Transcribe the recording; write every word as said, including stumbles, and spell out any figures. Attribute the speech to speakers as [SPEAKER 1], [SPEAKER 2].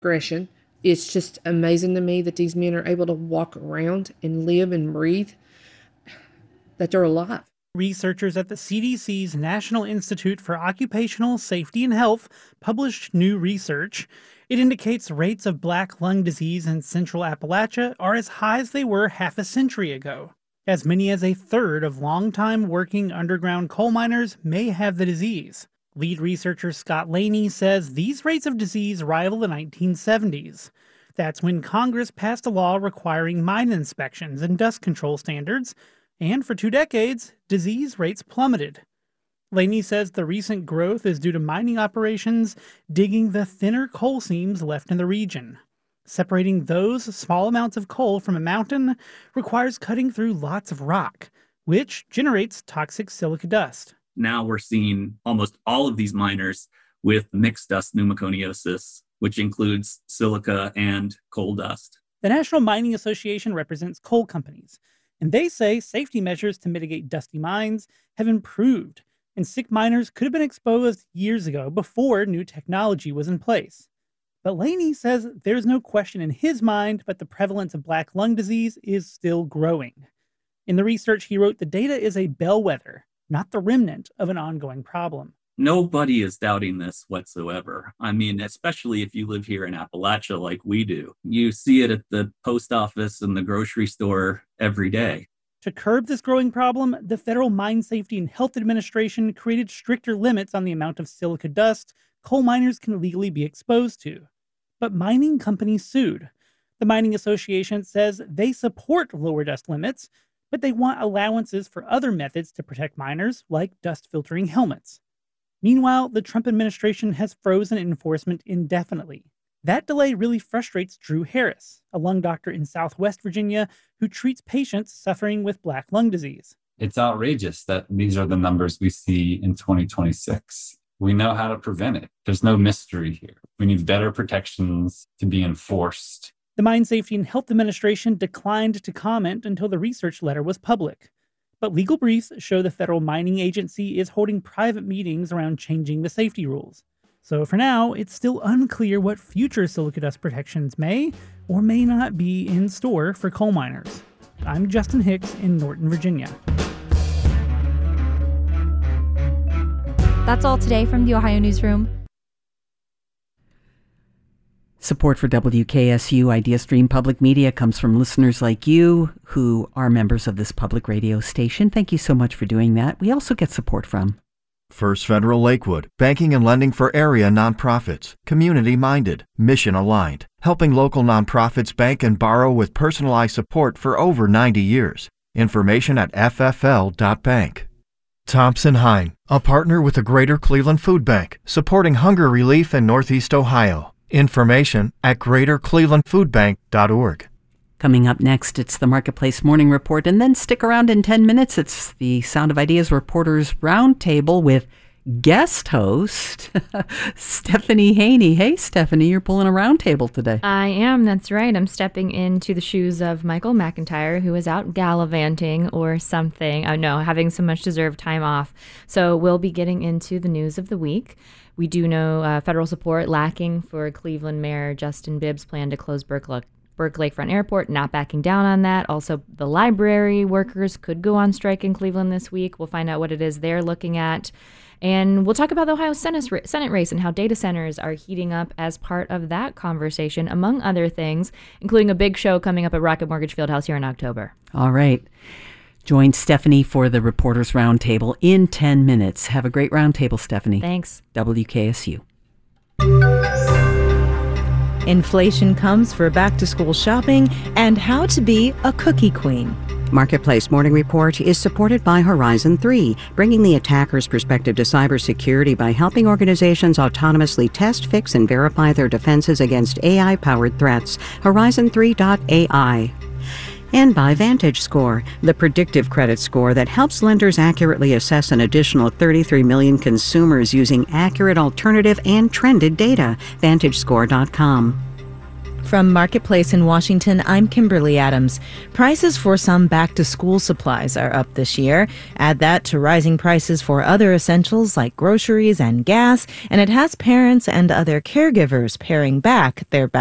[SPEAKER 1] progression. It's just amazing to me that these men are able to walk around and live and breathe, that they're alive.
[SPEAKER 2] Researchers at the C D C's National Institute for Occupational Safety and Health published new research. It indicates rates of black lung disease in central Appalachia are as high as they were half a century ago. As many as a third of longtime working underground coal miners may have the disease. Lead researcher Scott Laney says these rates of disease rival the nineteen seventies. That's when Congress passed a law requiring mine inspections and dust control standards, and for two decades, disease rates plummeted. Laney says the recent growth is due to mining operations digging the thinner coal seams left in the region. Separating those small amounts of coal from a mountain requires cutting through lots of rock, which generates toxic silica dust.
[SPEAKER 3] Now we're seeing almost all of these miners with mixed dust pneumoconiosis, which includes silica and coal dust.
[SPEAKER 2] The National Mining Association represents coal companies, and they say safety measures to mitigate dusty mines have improved, and sick miners could have been exposed years ago before new technology was in place. But Laney says there's no question in his mind, but the prevalence of black lung disease is still growing. In the research, he wrote the data is a bellwether, not the remnant of an ongoing problem.
[SPEAKER 3] Nobody is doubting this whatsoever. I mean, especially if you live here in Appalachia like we do. You see it at the post office and the grocery store every day.
[SPEAKER 2] To curb this growing problem, the Federal Mine Safety and Health Administration created stricter limits on the amount of silica dust coal miners can legally be exposed to. But mining companies sued. The Mining Association says they support lower dust limits, but they want allowances for other methods to protect miners, like dust filtering helmets. Meanwhile, the Trump administration has frozen enforcement indefinitely. That delay really frustrates Drew Harris, a lung doctor in Southwest Virginia who treats patients suffering with black lung disease.
[SPEAKER 4] It's outrageous that these are the numbers we see in twenty twenty-six. We know how to prevent it. There's no mystery here. We need better protections to be enforced.
[SPEAKER 2] The Mine Safety and Health Administration declined to comment until the research letter was public. But legal briefs show the federal mining agency is holding private meetings around changing the safety rules. So for now, it's still unclear what future silica dust protections may or may not be in store for coal miners. I'm Justin Hicks in Norton, Virginia.
[SPEAKER 5] That's all today from the Ohio Newsroom.
[SPEAKER 6] Support for W K S U IdeaStream Public Media comes from listeners like you who are members of this public radio station. Thank you so much for doing that. We also get support from
[SPEAKER 7] First Federal Lakewood, banking and lending for area nonprofits, community-minded, mission-aligned, helping local nonprofits bank and borrow with personalized support for over ninety years. Information at f f l dot bank. Thompson Hine, a partner with the Greater Cleveland Food Bank, supporting hunger relief in Northeast Ohio. Information at greater cleveland food bank dot org.
[SPEAKER 6] Coming up next, it's the Marketplace Morning Report, and then stick around in ten minutes. It's the Sound of Ideas Reporters Roundtable with guest host Stephanie Haney. Hey, Stephanie, you're pulling a roundtable today.
[SPEAKER 8] I am, that's right. I'm stepping into the shoes of Michael McIntyre, who is out gallivanting or something. Oh, no, having some much deserved time off. So we'll be getting into the news of the week. We do know uh, federal support lacking for Cleveland Mayor Justin Bibb's plan to close Burke, Burke Lakefront Airport, not backing down on that. Also, the library workers could go on strike in Cleveland this week. We'll find out what it is they're looking at. And we'll talk about the Ohio Senate, Senate race and how data centers are heating up as part of that conversation, among other things, including a big show coming up at Rocket Mortgage Fieldhouse here in October.
[SPEAKER 6] All right. Join Stephanie for the Reporters Roundtable in ten minutes. Have a great roundtable, Stephanie.
[SPEAKER 8] Thanks.
[SPEAKER 6] W K S U.
[SPEAKER 9] Inflation comes for back-to-school shopping and how to be a cookie queen.
[SPEAKER 10] Marketplace Morning Report is supported by Horizon three, bringing the attacker's perspective to cybersecurity by helping organizations autonomously test, fix, and verify their defenses against A I-powered threats. Horizon three dot A I. And by VantageScore, the predictive credit score that helps lenders accurately assess an additional thirty-three million consumers using accurate alternative and trended data. Vantage Score dot com.
[SPEAKER 9] From Marketplace in Washington, I'm Kimberly Adams. Prices for some back-to-school supplies are up this year. Add that to rising prices for other essentials like groceries and gas, and it has parents and other caregivers paring back their